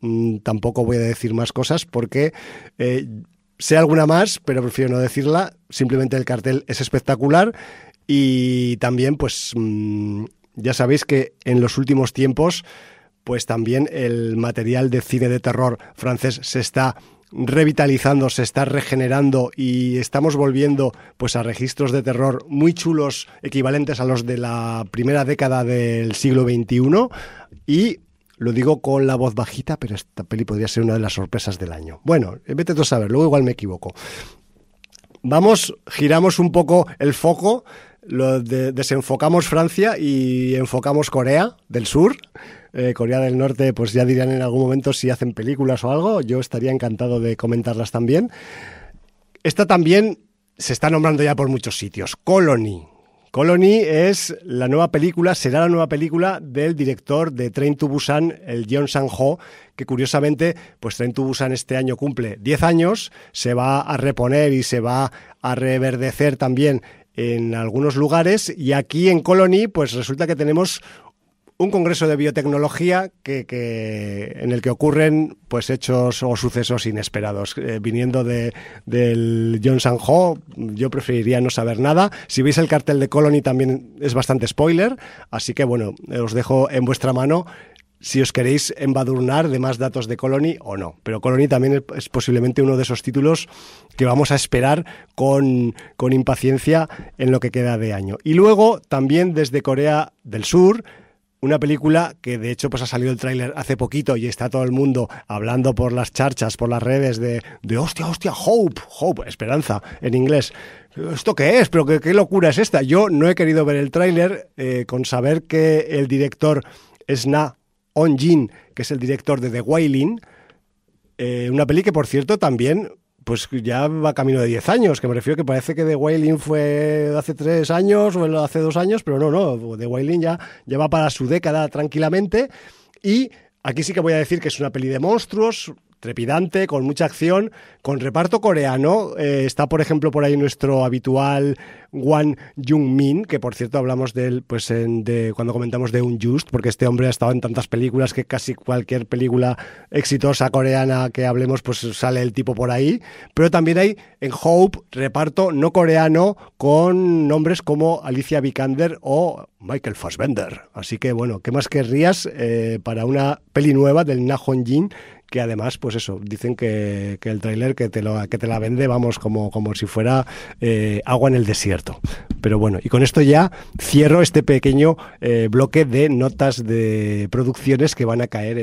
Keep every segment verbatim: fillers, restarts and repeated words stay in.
mmm, tampoco voy a decir más cosas porque eh, sé alguna más, pero prefiero no decirla. Simplemente el cartel es espectacular y también, pues, mmm, ya sabéis que en los últimos tiempos, pues también el material de cine de terror francés se está revitalizando, se está regenerando y estamos volviendo pues a registros de terror muy chulos, equivalentes a los de la primera década del siglo veintiuno, y lo digo con la voz bajita, pero esta peli podría ser una de las sorpresas del año. Bueno, vete tú a saber, luego igual me equivoco. Vamos, giramos un poco el foco, lo de, desenfocamos Francia y enfocamos Corea del Sur. Eh, Corea del Norte, pues ya dirán en algún momento si hacen películas o algo. Yo estaría encantado de comentarlas también. Esta también se está nombrando ya por muchos sitios. Colony. Colony es la nueva película, será la nueva película del director de Train to Busan, el Jeon Sang-ho, que curiosamente, pues Train to Busan este año cumple diez años, se va a reponer y se va a reverdecer también en algunos lugares, y aquí en Colony, pues resulta que tenemos un congreso de biotecnología que, que, en el que ocurren pues hechos o sucesos inesperados. Eh, viniendo de, del Jeon Sang-ho, yo preferiría no saber nada. Si veis el cartel de Colony también es bastante spoiler, así que bueno, os dejo en vuestra mano si os queréis embadurnar de más datos de Colony o no. Pero Colony también es, es posiblemente uno de esos títulos que vamos a esperar con, con impaciencia en lo que queda de año. Y luego también desde Corea del Sur, una película que de hecho pues ha salido el tráiler hace poquito y está todo el mundo hablando por las charchas, por las redes de, de hostia, hostia, Hope, Hope, esperanza en inglés. ¿Esto qué es? ¿Pero qué, qué locura es esta? Yo no he querido ver el tráiler eh, con saber que el director es Na On-jin, que es el director de The Wailing, eh, una peli que por cierto también pues ya va camino de diez años, que me refiero que parece que The Wailing fue hace tres años o hace dos años, pero no, no, The Wailing ya, ya va para su década tranquilamente, y aquí sí que voy a decir que es una peli de monstruos, trepidante, con mucha acción, con reparto coreano. Eh, está, por ejemplo, por ahí nuestro habitual Won Jung-min, que por cierto hablamos de él pues en, de, cuando comentamos de Unjust, porque este hombre ha estado en tantas películas que casi cualquier película exitosa coreana que hablemos pues sale el tipo por ahí. Pero también hay en Hope reparto no coreano con nombres como Alicia Vikander o Michael Fassbender. Así que bueno, ¿qué más querrías eh, para una peli nueva del Na On-jin? Que además, pues eso, dicen que, que el tráiler que te lo que te la vende, vamos, como, como si fuera eh, agua en el desierto. Pero bueno, y con esto ya cierro este pequeño eh, bloque de notas de producciones que van a caer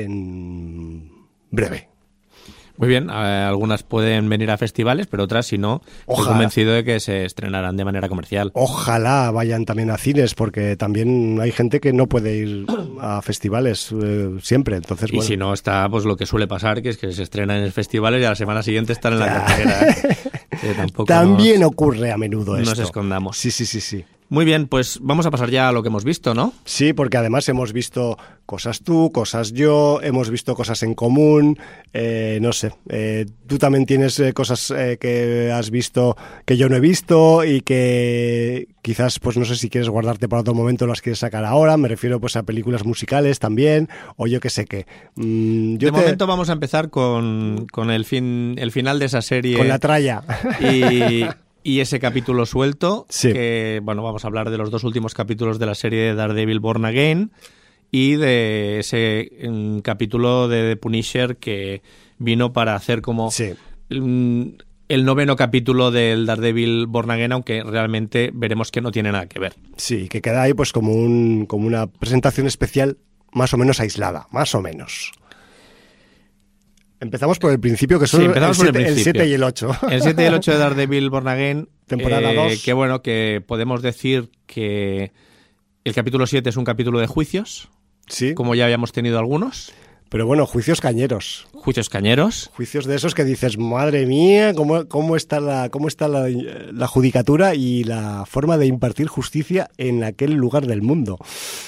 en breve. Muy bien, eh, algunas pueden venir a festivales, pero otras, si no, estoy convencido de que se estrenarán de manera comercial. Ojalá vayan también a cines, porque también hay gente que no puede ir a festivales eh, siempre. Entonces, y bueno. Si no, está pues lo que suele pasar, que es que se estrenan en festivales y a la semana siguiente están en la cartelera. ¿eh? Que tampoco también nos, ocurre a menudo esto. No nos escondamos. Sí, sí, sí, sí. Muy bien, pues vamos a pasar ya a lo que hemos visto, ¿no? Sí, porque además hemos visto cosas tú, cosas yo, hemos visto cosas en común, eh, no sé, eh, tú también tienes eh, cosas eh, que has visto que yo no he visto y que quizás, pues no sé si quieres guardarte para otro momento, las quieres sacar ahora, me refiero pues a películas musicales también, o yo qué sé qué. Mm, yo de te... momento vamos a empezar con, con el, fin, el final de esa serie. Con la tralla. Y... Y ese capítulo suelto, sí. que bueno, vamos a hablar de los dos últimos capítulos de la serie de Daredevil Born Again y de ese um, capítulo de The Punisher que vino para hacer como sí. um, el noveno capítulo del Daredevil Born Again, aunque realmente veremos que no tiene nada que ver. Sí, que queda ahí pues como, un, como una presentación especial más o menos aislada, más o menos. Empezamos por el principio, que son sí, el siete y el ocho. El siete y el ocho de Daredevil Born Again. Temporada dos. Eh, que bueno, que podemos decir que el capítulo siete es un capítulo de juicios. Sí. Como ya habíamos tenido algunos. Pero bueno, juicios cañeros. Juicios cañeros. Juicios de esos que dices, madre mía, cómo, cómo está, la, cómo está la, la judicatura y la forma de impartir justicia en aquel lugar del mundo.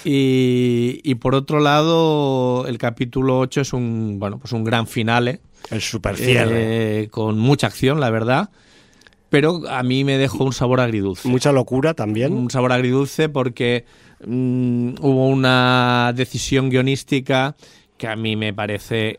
Y, y por otro lado, el capítulo ocho es un, bueno, pues un gran finale. El super cierre. Eh, con mucha acción, la verdad. Pero a mí me dejó un sabor agridulce. Mucha locura también. Un sabor agridulce porque mmm, hubo una decisión guionística que a mí me parece